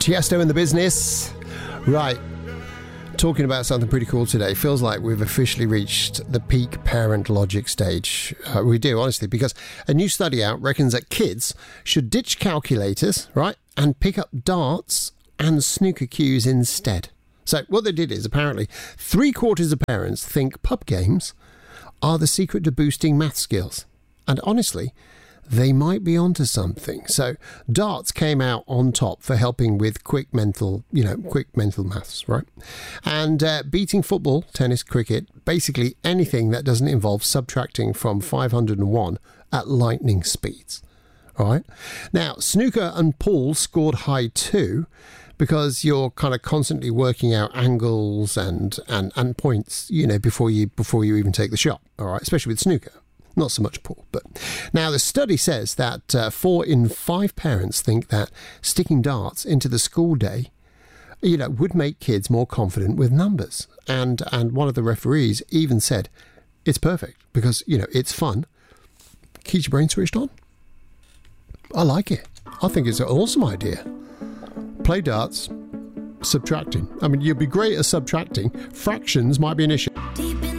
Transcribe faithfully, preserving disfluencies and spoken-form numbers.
Tiesto in the business. Right. Talking about something pretty cool today. Feels like we've officially reached the peak parent logic stage. Uh, we do, honestly, because a new study out reckons that kids should ditch calculators, right, and pick up darts and snooker cues instead. So what they did is apparently three quarters of parents think pub games are the secret to boosting math skills. And honestly, they might be onto something. So darts came out on top for helping with quick mental, you know, quick mental maths, right? And uh, beating football, tennis, cricket, basically anything that doesn't involve subtracting from five hundred one at lightning speeds, all right? Now, snooker and pool scored high too, because you're kind of constantly working out angles and, and, and points, you know, before you before you even take the shot, all right? Especially with snooker. Not so much pool. But now the study says that uh, four in five parents think that sticking darts into the school day, you know, would make kids more confident with numbers. And and one of the referees even said, it's perfect because, you know, it's fun. Keeps your brain switched on. I like it. I think it's an awesome idea. Play darts, subtracting. I mean, you'd be great at subtracting. Fractions might be an issue.